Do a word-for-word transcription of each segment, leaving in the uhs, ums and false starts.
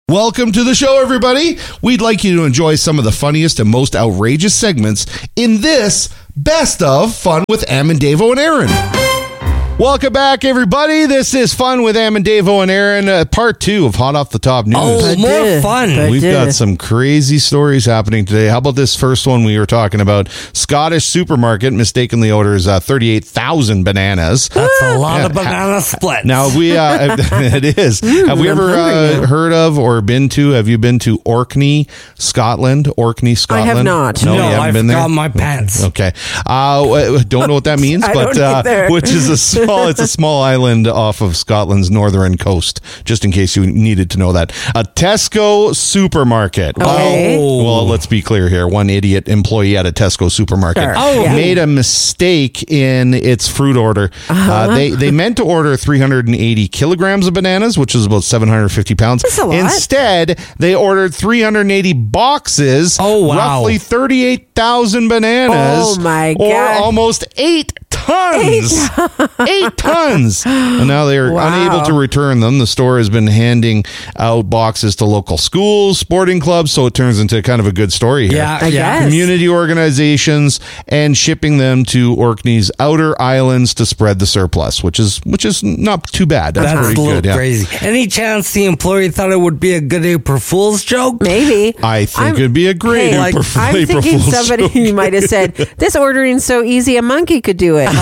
Welcome to the show, everybody. We'd like you to enjoy some of the funniest and most outrageous segments in this Best of Fun with Am and Davo and Aaron. Welcome back, everybody. This is Fun with Am and Davo and Aaron, uh, part two of Hot Off the Top News. Oh, more fun. We've got some crazy stories happening today. How about this first one we were talking about? Scottish supermarket mistakenly orders uh, thirty-eight thousand bananas. That's a lot Yeah. of banana splits. Now, we uh, it is. Mm, have we I'm ever hungry uh, now. heard of or been to? Have you been to Orkney, Scotland? Orkney, Scotland? have not. No, no, you haven't I been forgot there. my pants. Okay. Uh, don't know what that means, I but don't uh, either. which is a small. It's a small island off of Scotland's northern coast. Just in case you needed to know that, a Tesco supermarket. Okay. Oh. Well, let's be clear here. One idiot employee at a Tesco supermarket Sure. Oh, yeah. made a mistake in its fruit order. Uh-huh. Uh, they they meant to order three hundred eighty kilograms of bananas, which is about seven hundred fifty pounds. That's a lot. Instead, they ordered three hundred eighty boxes. Oh, wow. Roughly thirty-eight thousand bananas. Oh, my Or God. almost eight tons. Eight tons. And now they are Wow. unable to return them. The store has been handing out boxes to local schools, sporting clubs, so it turns into kind of a good story here. Yeah, I yeah. guess. Community organizations, and shipping them to Orkney's outer islands to spread the surplus, which is which is not too bad. That's, That's a pretty little good. Yeah. crazy. Any chance the employee thought it would be a good April Fool's joke? Maybe. I think I'm- it'd be a great Hey, April, I'm April thinking Fool's somebody joke. might have said, this ordering's so easy, a monkey could do it.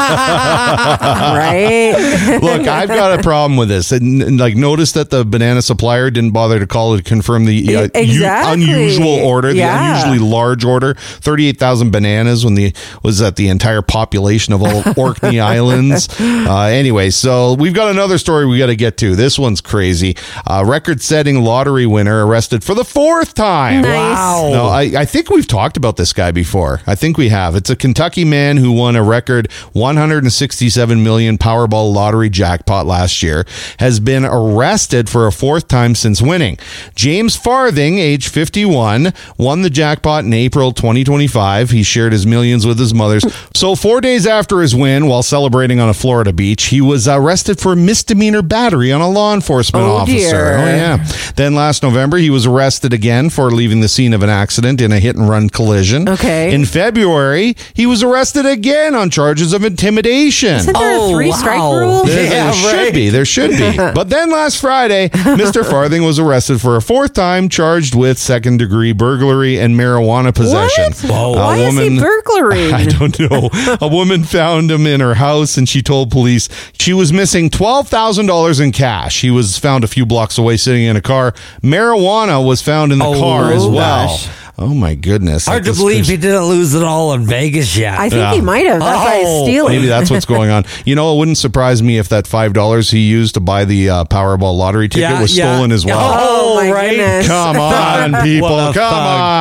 Right? Look, I've got a problem with this. And, and, like, notice that the banana supplier didn't bother to call to confirm the uh, u- Exactly. unusual order, Yeah. the unusually large order, thirty-eight thousand bananas when the was that the entire population of all Orkney Islands. Uh, anyway, so we've got another story we got to get to. This one's crazy. Uh, record-setting lottery winner arrested for the fourth time. Nice. Wow. No, I, I think we've talked about this guy before. I think we have. It's a Kentucky man who won a record one hundred sixty-seven million Powerball lottery jackpot last year, has been arrested for a fourth time since winning. James Farthing, age fifty-one, won the jackpot in April twenty twenty-five. He shared his millions with his mother's. So four days after his win, while celebrating on a Florida beach, he was arrested for misdemeanor battery on a law enforcement Oh, officer. dear. Oh, yeah. Then last November, he was arrested again for leaving the scene of an accident in a hit-and-run collision. Okay. In February, he was arrested again on charges of intimidation. Isn't there Oh, a three-strike wow. rule? There, there Yeah, should right. be. There should be. But then last Friday, Mister Farthing was arrested for a fourth time, charged with second-degree burglary and marijuana possession. What? Whoa. Why is he burglaring? I don't know. A woman found him in her house, and she told police she was missing twelve thousand dollars in cash. He was found a few blocks away sitting in a car. Marijuana was found in the Oh, car as well. gosh. Oh, my goodness. Hard to This believe could- he didn't lose it all in Vegas yet. I think Yeah. he might have. That's why Oh, he's stealing. Maybe that's what's going on. You know, it wouldn't surprise me if that five dollars he used to buy the uh, Powerball lottery ticket Yeah, was yeah. stolen as well. Oh, my right? goodness. Come on, people. What a Come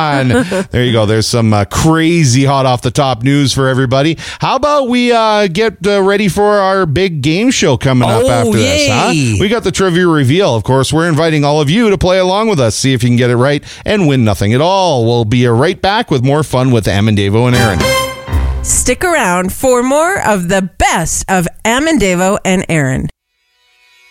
on. There you go. There's some uh, crazy hot off the top news for everybody. How about we uh, get uh, ready for our big game show coming up Oh, after this, huh? yay. We got the trivia reveal. Of course, we're inviting all of you to play along with us, see if you can get it right and win nothing at all. We'll be right back with more fun with Am and Davo and Aaron. Stick around for more of the best of Am and Davo and Aaron.